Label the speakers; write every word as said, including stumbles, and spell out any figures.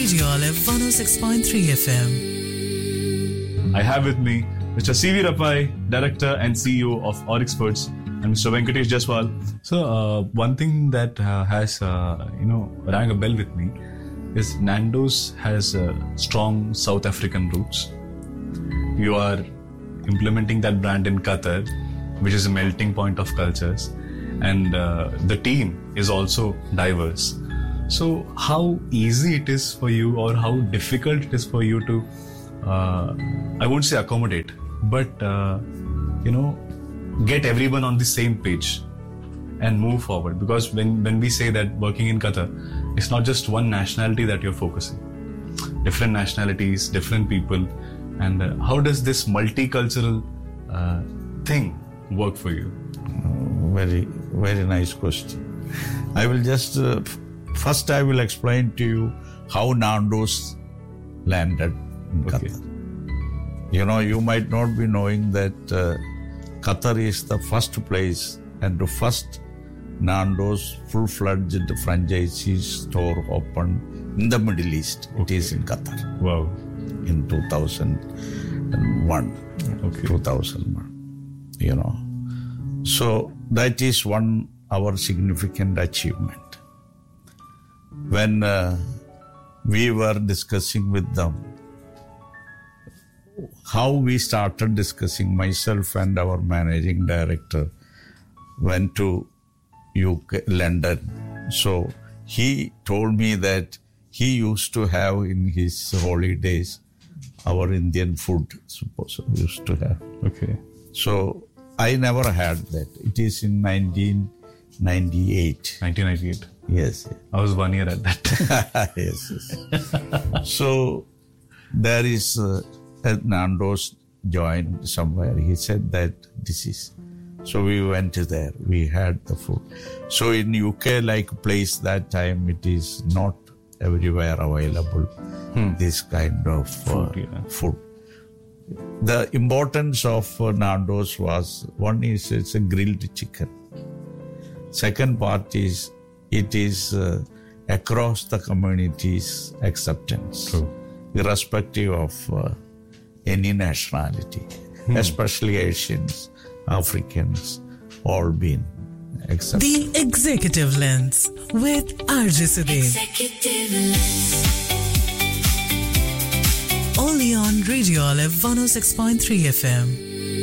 Speaker 1: Radio Olive one oh six point three F M.
Speaker 2: I have with me Mister C V Rappai, Director and C E O of Oryx Foods, and Mister Venkatesh Jaswal. So, uh, one thing that uh, has, uh, you know, rang a bell with me is Nando's has uh, strong South African roots. You are implementing that brand in Qatar, which is a melting point of cultures, and uh, the team is also diverse. So, how easy it is for you, or how difficult it is for you to, uh, I won't say accommodate, but, uh, you know, get everyone on the same page and move forward? Because when, when we say that working in Qatar, it's not just one nationality that you're focusing. Different nationalities, different people. And uh, how does this multicultural uh, thing work for you?
Speaker 3: Very, very nice question. I will just, uh, first I will explain to you how Nando's landed in
Speaker 2: Okay.
Speaker 3: Qatar. You know, you might not be knowing that uh, Qatar is the first place and the first Nando's full-fledged franchisee store opened in the Middle East.
Speaker 2: Okay.
Speaker 3: It is in Qatar
Speaker 2: Wow.
Speaker 3: in two thousand one.
Speaker 2: Okay.
Speaker 3: two thousand one. You know. So that is one our significant achievement. When uh, we were discussing with them, how we started discussing, myself and our managing director went to U K, London. So he told me that he used to have in his holidays our Indian food, suppose used to have.
Speaker 2: Okay.
Speaker 3: So I never had that. It is in nineteen ninety-eight.
Speaker 2: nineteen ninety-eight.
Speaker 3: Yes.
Speaker 2: I was one year at that.
Speaker 3: yes, yes. So there is uh, a Nando's joined somewhere. He said that this is. So we went there. We had the food. So in U K, like place that time, it is not everywhere available.
Speaker 2: Hmm.
Speaker 3: This kind of uh,
Speaker 2: Food, yeah.
Speaker 3: food. The importance of uh, Nando's was, one is it's a grilled chicken. Second part is it is uh, across the community's acceptance,
Speaker 2: True.
Speaker 3: irrespective of uh, any nationality,
Speaker 1: Hmm.
Speaker 3: especially Asians, Africans, all been accepted.
Speaker 1: The Executive Lens with R J Sudeep.
Speaker 4: Executive Lens.
Speaker 1: Only on Radio Olive one oh six point three F M.